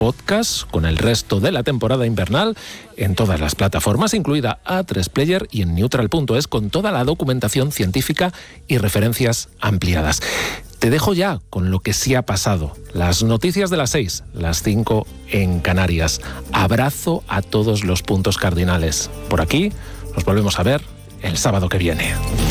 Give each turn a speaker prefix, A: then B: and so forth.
A: podcast con el resto de la temporada invernal en todas las plataformas, incluida A3 Player, y en neutral.es con toda la documentación científica y referencias ampliadas. Te dejo ya con lo que sí ha pasado. Las noticias de las 6, las 5 en Canarias. Abrazo a todos los puntos cardinales. Por aquí nos volvemos a ver el sábado que viene.